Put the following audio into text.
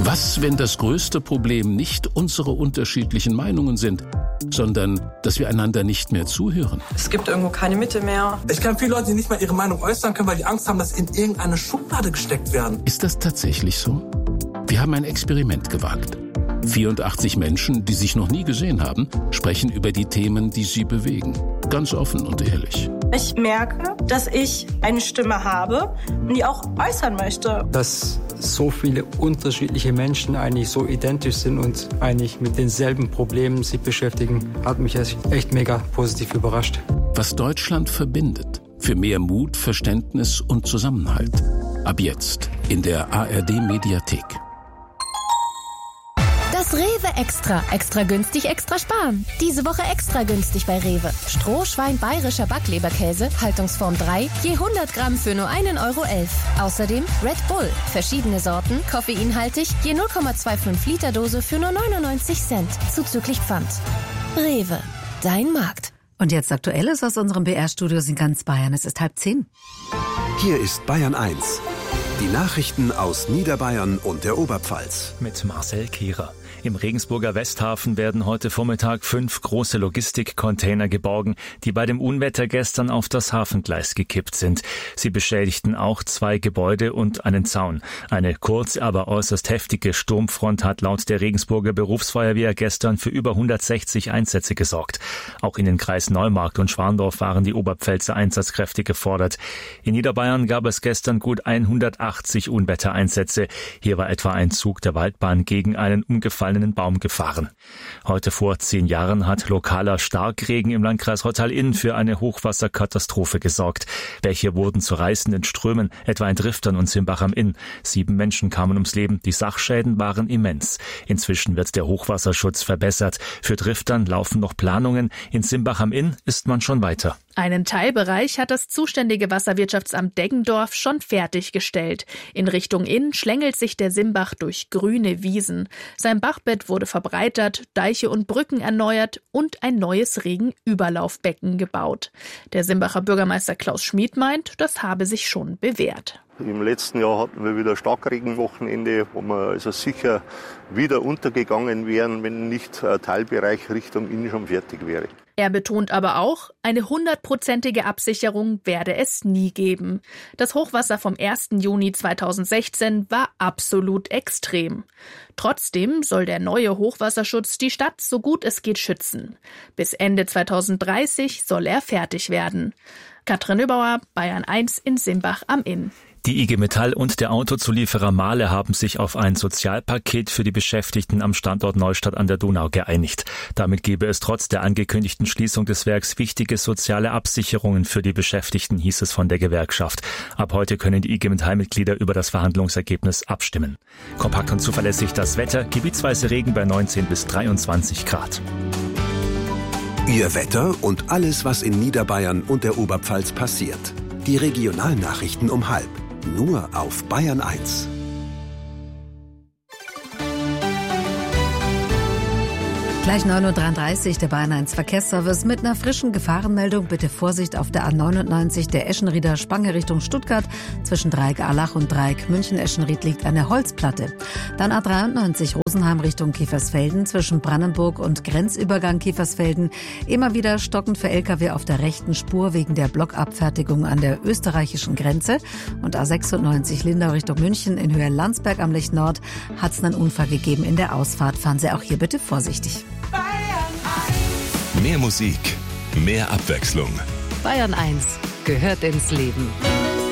Was, wenn das größte Problem nicht unsere unterschiedlichen Meinungen sind, sondern dass wir einander nicht mehr zuhören? Es gibt irgendwo keine Mitte mehr. Ich kenne viele Leute, die nicht mal ihre Meinung äußern können, weil die Angst haben, dass sie in irgendeine Schublade gesteckt werden. Ist das tatsächlich so? Wir haben ein Experiment gewagt. 84 Menschen, die sich noch nie gesehen haben, sprechen über die Themen, die sie bewegen. Ganz offen und ehrlich. Ich merke, dass ich eine Stimme habe und die auch äußern möchte. Dass so viele unterschiedliche Menschen eigentlich so identisch sind und eigentlich mit denselben Problemen sich beschäftigen, hat mich echt mega positiv überrascht. Was Deutschland verbindet. Für mehr Mut, Verständnis und Zusammenhalt. Ab jetzt in der ARD-Mediathek. Das Rewe Extra. Extra günstig, extra sparen. Diese Woche extra günstig bei Rewe. Strohschwein bayerischer Backleberkäse, Haltungsform 3, je 100 Gramm für nur 1,11 €. Außerdem Red Bull. Verschiedene Sorten, koffeinhaltig, je 0,25 Liter Dose für nur 99 Cent. Zuzüglich Pfand. Rewe. Dein Markt. Und jetzt Aktuelles aus unserem BR-Studios in ganz Bayern. Es ist 9:30. Hier ist Bayern 1. Die Nachrichten aus Niederbayern und der Oberpfalz. Mit Marcel Kehrer. Im Regensburger Westhafen werden heute Vormittag 5 große Logistikcontainer geborgen, die bei dem Unwetter gestern auf das Hafengleis gekippt sind. Sie beschädigten auch 2 Gebäude und einen Zaun. Eine kurze, aber äußerst heftige Sturmfront hat laut der Regensburger Berufsfeuerwehr gestern für über 160 Einsätze gesorgt. Auch in den Kreisen Neumarkt und Schwandorf waren die Oberpfälzer Einsatzkräfte gefordert. In Niederbayern gab es gestern gut 180 Unwettereinsätze. Hier war etwa ein Zug der Waldbahn gegen einen umgefallenen Baum gefahren. Heute vor 10 Jahren hat lokaler Starkregen im Landkreis Rottal-Inn für eine Hochwasserkatastrophe gesorgt. Welche wurden zu reißenden Strömen, etwa in Driftern und Simbach am Inn. 7 Menschen kamen ums Leben. Die Sachschäden waren immens. Inzwischen wird der Hochwasserschutz verbessert. Für Driftern laufen noch Planungen. In Simbach am Inn ist man schon weiter. Einen Teilbereich hat das zuständige Wasserwirtschaftsamt Deggendorf schon fertiggestellt. In Richtung Inn schlängelt sich der Simbach durch grüne Wiesen. Sein Bachbett wurde verbreitert, Deiche und Brücken erneuert und ein neues Regenüberlaufbecken gebaut. Der Simbacher Bürgermeister Klaus Schmid meint, das habe sich schon bewährt. Im letzten Jahr hatten wir wieder Starkregenwochenende, wo wir also sicher wieder untergegangen wären, wenn nicht ein Teilbereich Richtung Inn schon fertig wäre. Er betont aber auch, eine 100%ige Absicherung werde es nie geben. Das Hochwasser vom 1. Juni 2016 war absolut extrem. Trotzdem soll der neue Hochwasserschutz die Stadt so gut es geht schützen. Bis Ende 2030 soll er fertig werden. Katrin Nöbauer, Bayern 1 in Simbach am Inn. Die IG Metall und der Autozulieferer Mahle haben sich auf ein Sozialpaket für die Beschäftigten am Standort Neustadt an der Donau geeinigt. Damit gebe es trotz der angekündigten Schließung des Werks wichtige soziale Absicherungen für die Beschäftigten, hieß es von der Gewerkschaft. Ab heute können die IG Metall-Mitglieder über das Verhandlungsergebnis abstimmen. Kompakt und zuverlässig das Wetter, gebietsweise Regen bei 19 bis 23 Grad. Ihr Wetter und alles, was in Niederbayern und der Oberpfalz passiert. Die Regionalnachrichten um 12:30. Nur auf Bayern 1. Gleich 9:33 Uhr, der Bayern 1 Verkehrsservice mit einer frischen Gefahrenmeldung. Bitte Vorsicht auf der A99, der Eschenrieder Spange Richtung Stuttgart. Zwischen Dreieck-Allach und Dreieck-München-Eschenried liegt eine Holzplatte. Dann A93 Rosenheim Richtung Kiefersfelden. Zwischen Brandenburg und Grenzübergang Kiefersfelden. Immer wieder stockend für Lkw auf der rechten Spur wegen der Blockabfertigung an der österreichischen Grenze. Und A96 Lindau Richtung München in Höhe Landsberg am Lech Nord hat es einen Unfall gegeben in der Ausfahrt. Fahren Sie auch hier bitte vorsichtig. Mehr Musik, mehr Abwechslung. Bayern 1 gehört ins Leben.